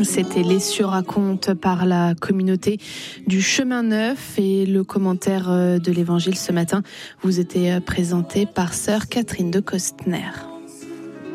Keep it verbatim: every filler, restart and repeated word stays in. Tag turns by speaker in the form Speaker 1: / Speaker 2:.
Speaker 1: C'était Les Cieux racontent par la communauté du Chemin Neuf, et le commentaire de l'Évangile ce matin vous était présenté par sœur Catherine de Costner.